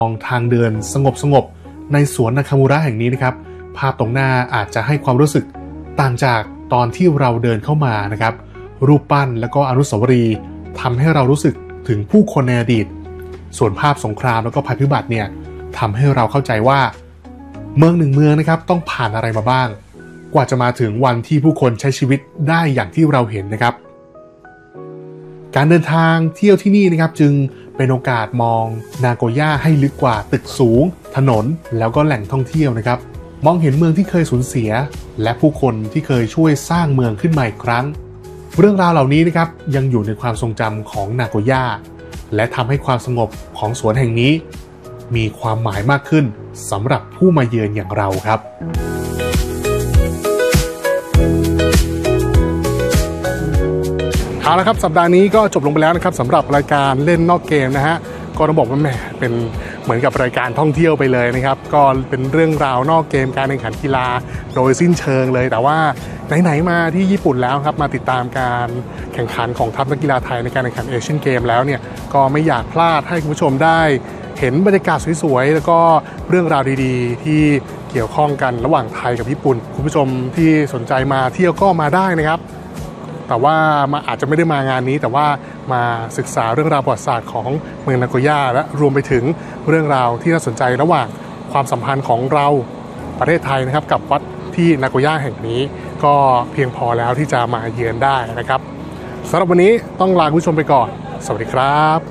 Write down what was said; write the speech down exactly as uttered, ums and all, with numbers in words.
มองทางเดินสงบสงบในสวนนาคามูระแห่งนี้นะครับภาพตรงหน้าอาจจะให้ความรู้สึกต่างจากตอนที่เราเดินเข้ามานะครับรูปปั้นและก็อนุสาวรีย์ทำให้เรารู้สึกถึงผู้คนในอดีตส่วนภาพสงครามแล้วก็ภัยพิบัติเนี่ยทำให้เราเข้าใจว่าเมืองหนึ่งเมืองนะครับต้องผ่านอะไรมาบ้างกว่าจะมาถึงวันที่ผู้คนใช้ชีวิตได้อย่างที่เราเห็นนะครับการเดินทางเที่ยวที่นี่นะครับจึงเป็นโอกาสมองนาโกย่าให้ลึกกว่าตึกสูงถนนแล้วก็แหล่งท่องเที่ยวนะครับมองเห็นเมืองที่เคยสูญเสียและผู้คนที่เคยช่วยสร้างเมืองขึ้นใหม่อีกครั้งเรื่องราวเหล่านี้นะครับยังอยู่ในความทรงจำของนาโกย่าและทำให้ความสงบของสวนแห่งนี้มีความหมายมากขึ้นสำหรับผู้มาเยือนอย่างเราครับเอาละครับสัปดาห์นี้ก็จบลงไปแล้วนะครับสำหรับรายการเล่นนอกเกมนะฮะก็ต้องบอกว่าแหมเป็นเหมือนกับรายการท่องเที่ยวไปเลยนะครับก็เป็นเรื่องราวนอกเกมการแข่งขันกีฬาโดยสิ้นเชิงเลยแต่ว่าไหนๆมาที่ญี่ปุ่นแล้วครับมาติดตามการแข่งขันของทัพนักกีฬาไทยในการแข่งขันเอเชียนเกมแล้วเนี่ยก็ไม่อยากพลาดให้คุณผู้ชมได้เห็นบรรยากาศสวยๆแล้วก็เรื่องราวดีๆที่เกี่ยวข้องกันระหว่างไทยกับญี่ปุ่นคุณผู้ชมที่สนใจมาเที่ยวก็มาได้นะครับแต่ว่ามาอาจจะไม่ได้มางานนี้แต่ว่ามาศึกษาเรื่องราวประวัติศาสตร์ของเมืองนาโกย่าและรวมไปถึงเรื่องราวที่น่าสนใจระหว่างความสัมพันธ์ของเราประเทศไทยนะครับกับวัดที่นาโกย่าแห่งนี้ก็เพียงพอแล้วที่จะมาเยือนได้นะครับสำหรับวันนี้ต้องลาคุณผู้ชมไปก่อนสวัสดีครับ